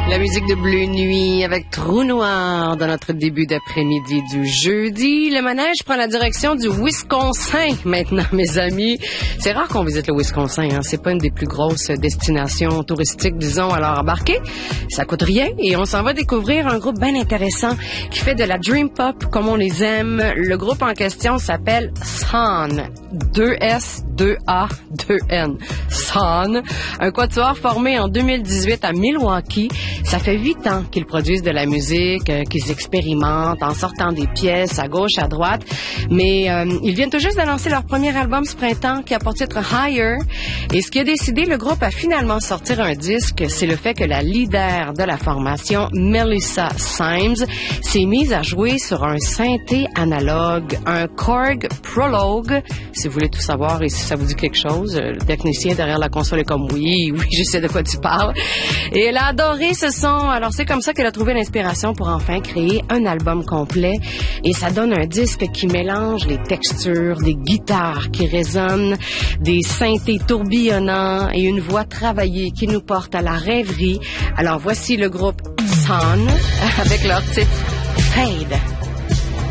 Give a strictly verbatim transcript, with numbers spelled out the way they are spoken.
La musique de Bleu Nuit avec Trou Noir dans notre début d'après-midi du jeudi. Le manège prend la direction du Wisconsin maintenant, mes amis. C'est rare qu'on visite le Wisconsin, hein. C'est pas une des plus grosses destinations touristiques, disons, à leur embarquer. Ça coûte rien et on s'en va découvrir un groupe bien intéressant qui fait de la dream pop comme on les aime. Le groupe en question s'appelle Son. deux S, deux A, deux N. Son. Un quatuor formé en deux mille dix-huit à Milwaukee. Ça fait huit ans qu'ils produisent de la musique, euh, qu'ils expérimentent en sortant des pièces à gauche, à droite. Mais euh, ils viennent tout juste d'annoncer leur premier album ce printemps qui a pour titre Higher. Et ce qui a décidé le groupe à finalement sortir un disque, c'est le fait que la leader de la formation, Melissa Symes, s'est mise à jouer sur un synthé analogue, un Korg Prologue. Si vous voulez tout savoir et si ça vous dit quelque chose, le technicien derrière la console est comme oui, oui, je sais de quoi tu parles. Et elle a adoré ce son. Alors c'est comme ça qu'elle a trouvé l'inspiration pour enfin créer un album complet. Et ça donne un disque qui mélange les textures, des guitares qui résonnent, des synthés tourbillonnants et une voix travaillée qui nous porte à la rêverie. Alors voici le groupe Son avec leur titre Fade.